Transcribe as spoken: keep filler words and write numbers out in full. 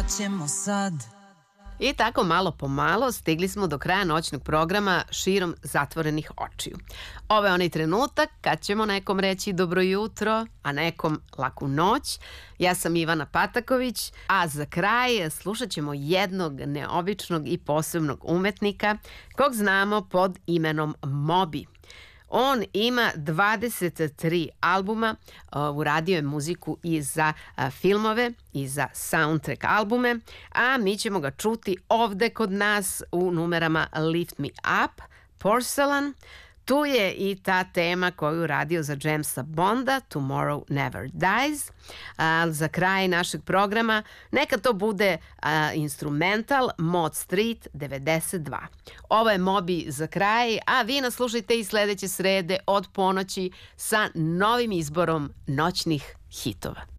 ćemo sad? I tako malo po malo stigli smo do kraja noćnog programa Širom zatvorenih očiju. Ovo je onaj trenutak kad ćemo nekom reći dobro jutro, a nekom laku noć. Ja sam Ivana Pataković, a za kraj slušat ćemo jednog neobičnog i posebnog umetnika kog znamo pod imenom Moby. On ima dvadeset tri albuma, uradio je muziku i za filmove i za soundtrack albume, a mi ćemo ga čuti ovde kod nas u numerama Lift Me Up, Porcelain. Tu je i ta tema koju je uradio za Jamesa Bonda, Tomorrow Never Dies. A, za kraj našeg programa neka to bude a, instrumental Mod Street devedeset dva. Ovo je Moby za kraj, a vi nas slušajte i sledeće srede od ponoći sa novim izborom noćnih hitova.